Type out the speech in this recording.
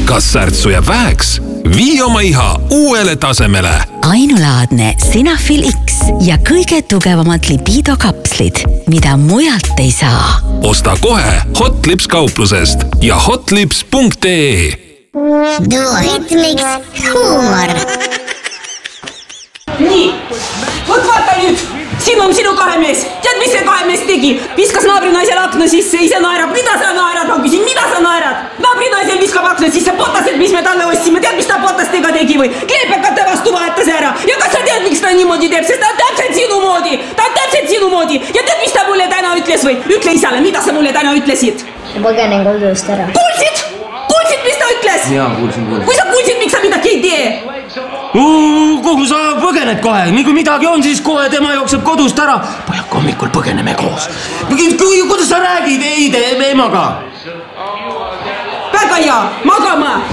Kas särtsu jääb väheks? Vii oma iha uuele tasemele. Ainulaadne Senafil X ja kõige tugevamad libiidokapslid, mida mujalt ei saa. Osta kohe Hotlips kauplusest ja hotlips.ee. Duoritmiks huumor. Nii, võt vaata nüüd! Siin on sinu kahemees. Tead, mis see kahemees tegi? Viskas naabrinaisel akna sisse, ise naerab. Mida sa naerad? Ma küsin, mida sa naerad? Naabrinaisel viskab akna sisse potased, mis me talle ostsime. Tead, mis ta potastega tegi või? Kleepekate vastu vahetas ära. Ja kas sa tead, miks ta niimoodi teeb? Sest ta on täpselt sinu moodi. Ta on täpselt sinu moodi. Ja tead, mis ta mulle täna ütles või? Ütle isale, mida sa mulle täna ütlesid? Ma põgenen kodust ära. Kuulsid? Kuulsid, mis ta ütles? Jaa, kuulsin. Kui sa kuulsid, miks sa midagi ei tee? Kuhu sa põgened kohe? Nii kui midagi on, siis kohe tema jookseb kodust ära. Pojak, hommikul põgeneme koos. Kuidas sa räägid emaga? Väga hea, magama.